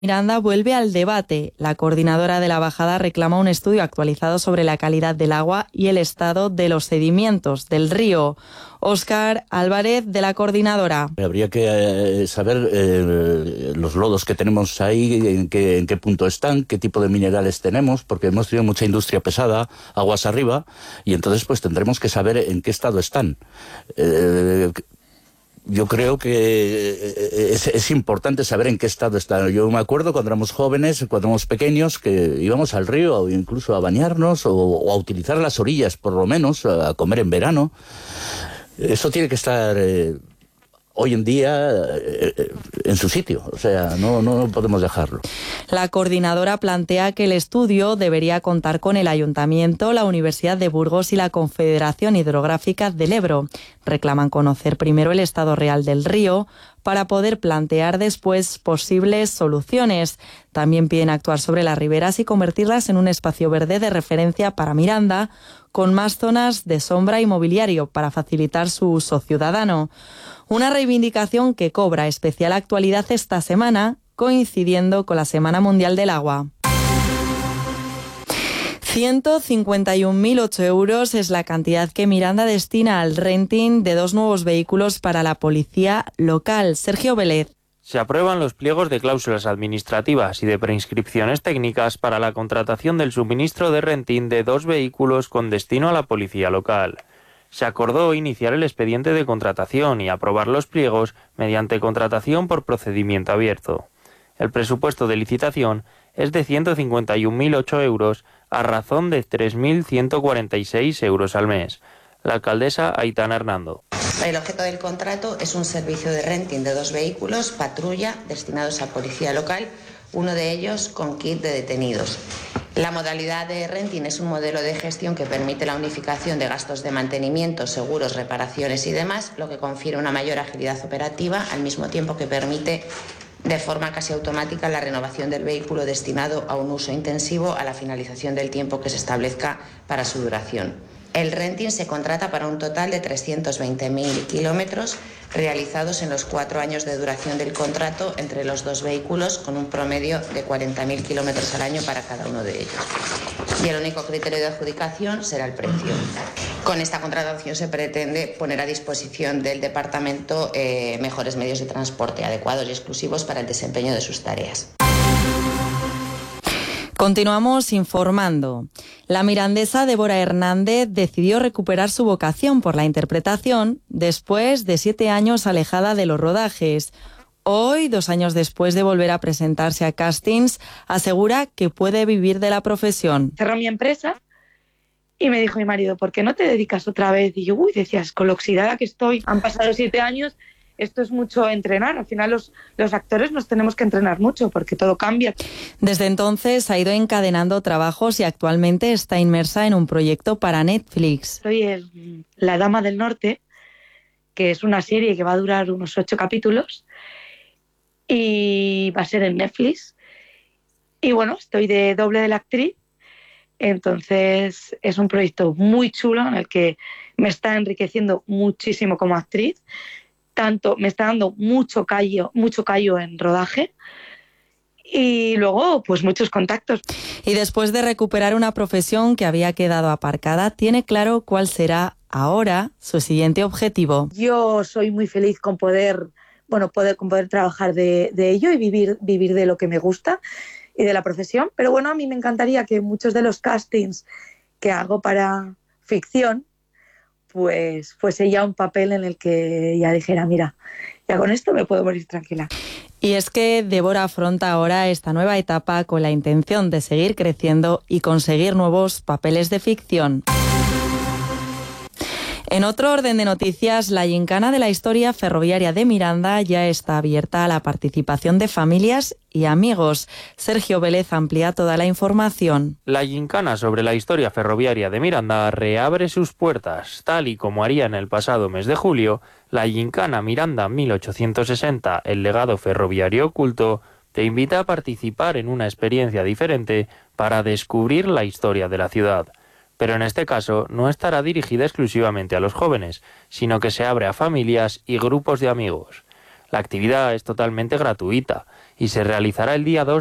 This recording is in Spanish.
Miranda vuelve al debate. La coordinadora de la bajada reclama un estudio actualizado sobre la calidad del agua y el estado de los sedimentos del río. Óscar Álvarez, de la coordinadora. Habría que saber los lodos que tenemos ahí, en qué punto están, qué tipo de minerales tenemos, porque hemos tenido mucha industria pesada, aguas arriba, y entonces pues tendremos que saber en qué estado están. Yo creo que es importante saber en qué estado está. Yo me acuerdo cuando éramos jóvenes, cuando éramos pequeños, que íbamos al río o incluso a bañarnos o a utilizar las orillas, por lo menos, a comer en verano. Eso tiene que estar hoy en día en su sitio, o sea, no podemos dejarlo. La coordinadora plantea que el estudio debería contar con el Ayuntamiento, la Universidad de Burgos y la Confederación Hidrográfica del Ebro. Reclaman conocer primero el estado real del río para poder plantear después posibles soluciones. También piden actuar sobre las riberas y convertirlas en un espacio verde de referencia para Miranda, con más zonas de sombra y mobiliario para facilitar su uso ciudadano. Una reivindicación que cobra especial actualidad esta semana, coincidiendo con la Semana Mundial del Agua. 151.008 euros es la cantidad que Miranda destina al renting de 2 nuevos vehículos para la policía local. Sergio Vélez. Se aprueban los pliegos de cláusulas administrativas y de preinscripciones técnicas para la contratación del suministro de renting de 2 vehículos con destino a la policía local. Se acordó iniciar el expediente de contratación y aprobar los pliegos mediante contratación por procedimiento abierto. El presupuesto de licitación es de 151.008 euros a razón de 3.146 euros al mes. La alcaldesa Aitana Hernando. El objeto del contrato es un servicio de renting de 2 vehículos patrulla destinados a policía local, uno de ellos con kit de detenidos. La modalidad de renting es un modelo de gestión que permite la unificación de gastos de mantenimiento, seguros, reparaciones y demás, lo que confiere una mayor agilidad operativa, al mismo tiempo que permite de forma casi automática la renovación del vehículo destinado a un uso intensivo a la finalización del tiempo que se establezca para su duración. El renting se contrata para un total de 320.000 kilómetros realizados en los 4 años de duración del contrato entre los 2 vehículos, con un promedio de 40.000 kilómetros al año para cada uno de ellos. Y el único criterio de adjudicación será el precio. Con esta contratación se pretende poner a disposición del departamento mejores medios de transporte adecuados y exclusivos para el desempeño de sus tareas. Continuamos informando. La mirandesa Débora Hernández decidió recuperar su vocación por la interpretación después de 7 años alejada de los rodajes. Hoy, 2 años después de volver a presentarse a castings, asegura que puede vivir de la profesión. Cerró mi empresa y me dijo mi marido, ¿por qué no te dedicas otra vez? Y yo, decías, con lo oxidada que estoy, han pasado 7 años, esto es mucho entrenar. Al final los actores nos tenemos que entrenar mucho porque todo cambia. Desde entonces ha ido encadenando trabajos y actualmente está inmersa en un proyecto para Netflix. Soy La Dama del Norte, que es una serie que va a durar unos 8 capítulos y va a ser en Netflix. Y bueno, estoy de doble de la actriz, entonces es un proyecto muy chulo en el que me está enriqueciendo muchísimo como actriz. Tanto me está dando mucho callo en rodaje y luego pues muchos contactos. Y después de recuperar una profesión que había quedado aparcada, tiene claro cuál será ahora su siguiente objetivo. Yo soy muy feliz con poder trabajar de ello y vivir de lo que me gusta y de la profesión, pero bueno, a mí me encantaría que muchos de los castings que hago para ficción pues fuese ya un papel en el que ya dijera, mira, ya con esto me puedo morir tranquila. Y es que Débora afronta ahora esta nueva etapa con la intención de seguir creciendo y conseguir nuevos papeles de ficción. En otro orden de noticias, la gincana de la historia ferroviaria de Miranda ya está abierta a la participación de familias y amigos. Sergio Vélez amplía toda la información. La gincana sobre la historia ferroviaria de Miranda reabre sus puertas, tal y como haría en el pasado mes de julio. La gincana Miranda 1860, el legado ferroviario oculto, te invita a participar en una experiencia diferente para descubrir la historia de la ciudad. Pero en este caso no estará dirigida exclusivamente a los jóvenes, sino que se abre a familias y grupos de amigos. La actividad es totalmente gratuita y se realizará el día 2